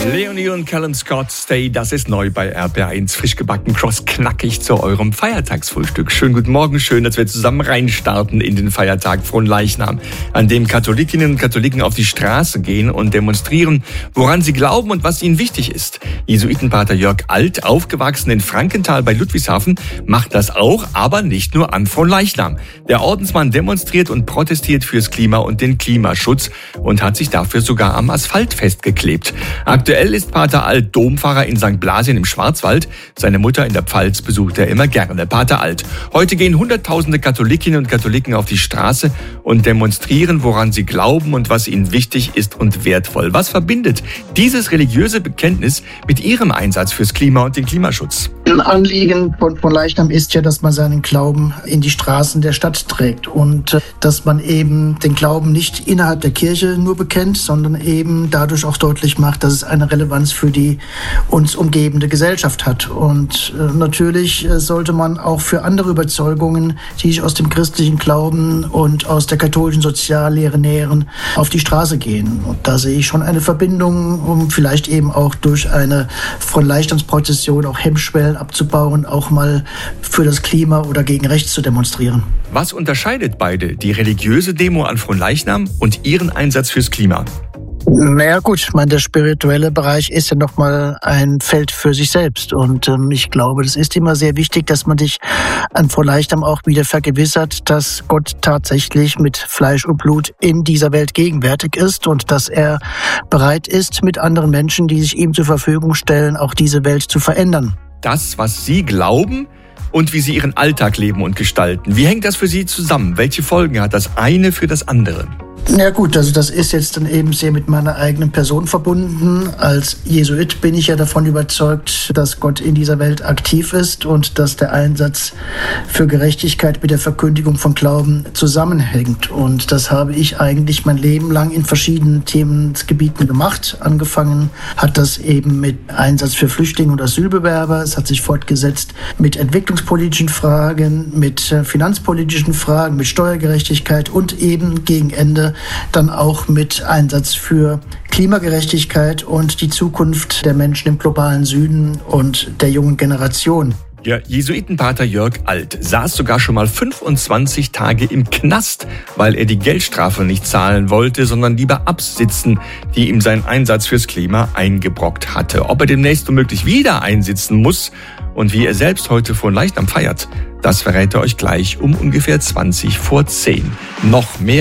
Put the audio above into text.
Leonie und Callum Scott, Stay, das ist neu bei RBR1. Frisch gebacken, crossknackig zu eurem Feiertagsfrühstück. Schönen guten Morgen, schön, dass wir zusammen reinstarten in den Feiertag Fronleichnam, an dem Katholikinnen und Katholiken auf die Straße gehen und demonstrieren, woran sie glauben und was ihnen wichtig ist. Jesuitenpater Jörg Alt, aufgewachsen in Frankenthal bei Ludwigshafen, macht das auch, aber nicht nur an Fronleichnam. Der Ordensmann demonstriert und protestiert fürs Klima und den Klimaschutz und hat sich dafür sogar am Asphalt festgeklebt. Aktuell ist Pater Alt Dompfarrer in St. Blasien im Schwarzwald. Seine Mutter in der Pfalz besucht er immer gerne. Pater Alt. Heute gehen Hunderttausende Katholikinnen und Katholiken auf die Straße und demonstrieren, woran sie glauben und was ihnen wichtig ist und wertvoll. Was verbindet dieses religiöse Bekenntnis mit ihrem Einsatz fürs Klima und den Klimaschutz? Ein Anliegen von Leichnam ist ja, dass man seinen Glauben in die Straßen der Stadt trägt und dass man eben den Glauben nicht innerhalb der Kirche nur bekennt, sondern eben dadurch auch deutlich macht, dass es eine Relevanz für die uns umgebende Gesellschaft hat. Und natürlich sollte man auch für andere Überzeugungen, die sich aus dem christlichen Glauben und aus der katholischen Soziallehre nähren, auf die Straße gehen. Und da sehe ich schon eine Verbindung, um vielleicht eben auch durch eine Fronleichnamsprozession auch Hemmschwellen abzubauen, auch mal für das Klima oder gegen rechts zu demonstrieren. Was unterscheidet beide, die religiöse Demo an Fronleichnam und ihren Einsatz fürs Klima? Naja gut, ich meine, der spirituelle Bereich ist ja nochmal ein Feld für sich selbst und ich glaube, das ist immer sehr wichtig, dass man sich an Fronleichnam auch wieder vergewissert, dass Gott tatsächlich mit Fleisch und Blut in dieser Welt gegenwärtig ist und dass er bereit ist, mit anderen Menschen, die sich ihm zur Verfügung stellen, auch diese Welt zu verändern. Das, was Sie glauben und wie Sie Ihren Alltag leben und gestalten. Wie hängt das für Sie zusammen? Welche Folgen hat das eine für das andere? Ja gut, also das ist jetzt dann eben sehr mit meiner eigenen Person verbunden. Als Jesuit bin ich ja davon überzeugt, dass Gott in dieser Welt aktiv ist und dass der Einsatz für Gerechtigkeit mit der Verkündigung von Glauben zusammenhängt. Und das habe ich eigentlich mein Leben lang in verschiedenen Themengebieten gemacht. Angefangen hat das eben mit Einsatz für Flüchtlinge und Asylbewerber. Es hat sich fortgesetzt mit entwicklungspolitischen Fragen, mit finanzpolitischen Fragen, mit Steuergerechtigkeit und eben gegen Ende dann auch mit Einsatz für Klimagerechtigkeit und die Zukunft der Menschen im globalen Süden und der jungen Generation. Ja, Jesuitenpater Jörg Alt saß sogar schon mal 25 Tage im Knast, weil er die Geldstrafe nicht zahlen wollte, sondern lieber absitzen, die ihm sein Einsatz fürs Klima eingebrockt hatte. Ob er demnächst womöglich wieder einsitzen muss und wie er selbst heute Fronleichnam feiert, das verrät er euch gleich um ungefähr 20 vor 10. Noch mehr